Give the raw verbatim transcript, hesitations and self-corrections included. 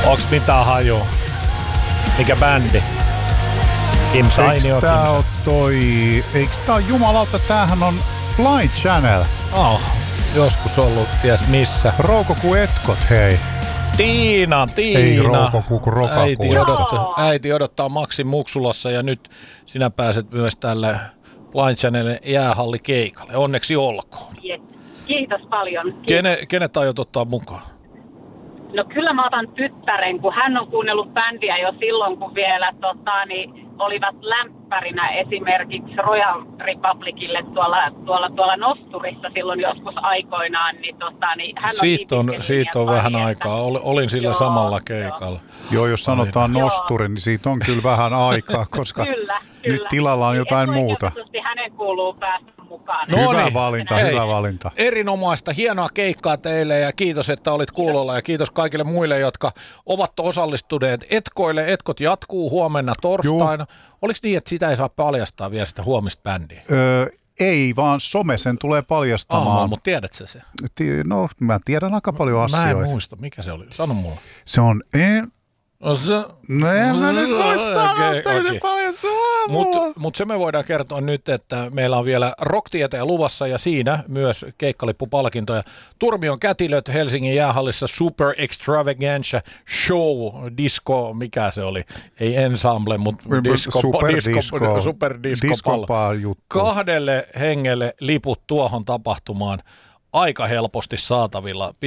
Onks mitään hajua? Mikä bändi? Kim Sainio. Eiks tää oo toi... Eiks tää jumalauta, tämähän on Blind Channel. Oh, joskus ollut ties missä. Roukoku etkot, hei. Tiina, Tiina. Ei roukoku, kun rokaku. Äiti odottaa, äiti odottaa Maksin Muksulassa ja nyt sinä pääset myös tälle Blind Channelin jäähallikeikalle. Onneksi olkoon. Kiitos paljon. Kiitos. Kene, kenet aiot ottaa mukaan? No kyllä mä otan tyttären, kun hän on kuunnellut bändiä jo silloin, kun vielä tota, niin olivat lämpärinä esimerkiksi Royal Republicille tuolla, tuolla, tuolla Nosturissa silloin joskus aikoinaan. Niin, tota, niin hän on siitä on, siitä on vähän aikaa. Olin sillä joo, samalla keikalla. Joo, joo jos sanotaan Olin. nosturi, niin siitä on kyllä vähän aikaa, koska kyllä, nyt kyllä. tilalla on jotain niin, muuta. Hänen kuuluu päästä mukaan. No hyvä niin. valinta, Hei, hyvä valinta. Erinomaista, hienoa keikkaa teille ja kiitos, että olit kuulolla ja kiitos kaikille muille, jotka ovat osallistuneet Etkoille. Etkot jatkuu huomenna torstaina. Juh. Oliko niin, että sitä ei saa paljastaa vielä sitä huomista bändiä? Öö, ei, vaan some sen tulee paljastamaan. Ah, mutta tiedätkö se? No, mä tiedän aika paljon asioita. Mä en muista, mikä se oli. Sano mulle. Se on... En... No, se... no en mä nyt voi sanoa sitä okay, okay. paljon Mutta mut se me voidaan kertoa nyt, että meillä on vielä Rocktieteen luvassa ja siinä myös keikkalippupalkintoja. Turmion kätilöt Helsingin jäähallissa Super Extravaganza Show, disco, mikä se oli? Ei ensemble, mutta disco, super disco, disco, super disco, disco juttu. Kahdelle hengelle liput tuohon tapahtumaan aika helposti saatavilla.